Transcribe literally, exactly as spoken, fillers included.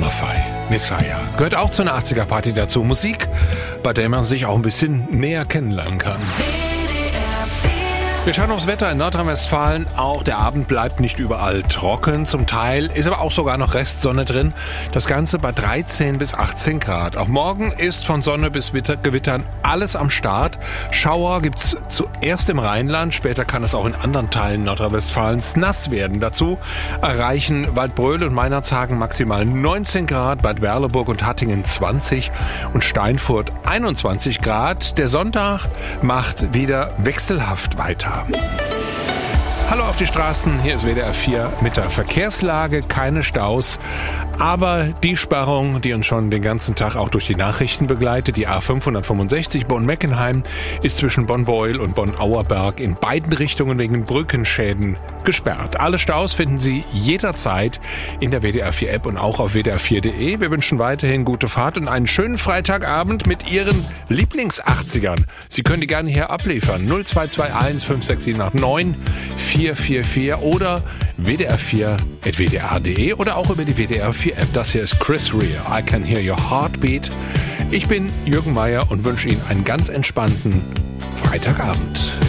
Maffay, Messiah. Gehört auch zu einer achtziger-Party dazu. Musik, bei der man sich auch ein bisschen näher kennenlernen kann. Wir schauen aufs Wetter in Nordrhein-Westfalen. Auch der Abend bleibt nicht überall trocken. Zum Teil ist aber auch sogar noch Restsonne drin. Das Ganze bei dreizehn bis achtzehn Grad. Auch morgen ist von Sonne bis Gewittern alles am Start. Schauer gibt's zuerst im Rheinland. Später kann es auch in anderen Teilen Nordrhein-Westfalens nass werden. Dazu erreichen Waldbröl und Meinerzhagen maximal neunzehn Grad, Bad Berleburg und Hattingen zwanzig und Steinfurt einundzwanzig Grad. Der Sonntag macht wieder wechselhaft weiter. Hallo auf die Straßen, hier ist W D R vier mit der Verkehrslage, keine Staus, aber die Sperrung, die uns schon den ganzen Tag auch durch die Nachrichten begleitet, die A fünfhundertfünfundsechzig Bonn-Meckenheim, ist zwischen Bonn-Beuel und Bonn-Auerberg in beiden Richtungen wegen Brückenschäden gesperrt. Alle Staus finden Sie jederzeit in der W D R vier App und auch auf W D R vier Punkt de. Wir wünschen weiterhin gute Fahrt und einen schönen Freitagabend mit Ihren Lieblings-achtzigern. Sie können die gerne hier abliefern. null zwei zwei eins fünf sechs sieben acht neun vier vier vier oder w d r vier at w d r punkt de oder auch über die W D R vier App. Das hier ist Chris Rea. I Can Hear Your Heartbeat. Ich bin Jürgen Meier und wünsche Ihnen einen ganz entspannten Freitagabend.